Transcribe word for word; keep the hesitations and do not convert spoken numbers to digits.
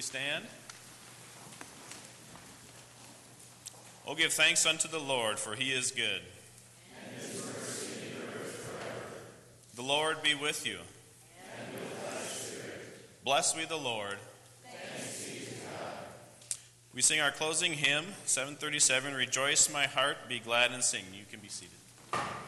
please stand? Oh, give thanks unto the Lord, for he is good. And his mercy endures forever. The Lord be with you. And with thy spirit. Bless we the Lord. Thanks be to God. We sing our closing hymn, seven thirty-seven, Rejoice My Heart, Be Glad and Sing. You can be seated.